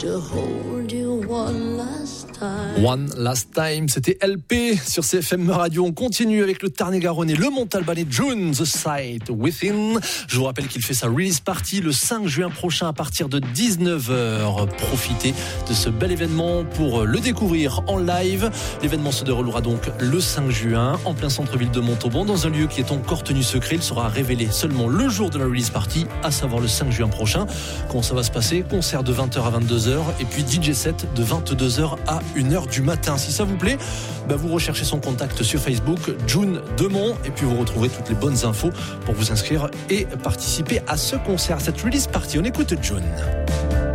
to hold you one last time. One Last Time, c'était LP sur CFM Radio. On continue avec le Tarn-et-Garonne et le Montalbanais June, The Sight Within. Je vous rappelle qu'il fait sa release party le 5 juin prochain à partir de 19h. Profitez de ce bel événement pour le découvrir en live. L'événement se déroulera donc le 5 juin en plein centre-ville de Montauban dans un lieu qui est encore tenu secret. Il sera révélé seulement le jour de la release party, à savoir le 5 juin prochain. Comment ça va se passer? Concert de 20h à 22h et puis DJ set de 22h à 1h du matin. Si ça vous plaît, vous recherchez son contact sur Facebook, June Demont, et puis vous retrouverez toutes les bonnes infos pour vous inscrire et participer à ce concert, cette release party. On écoute June.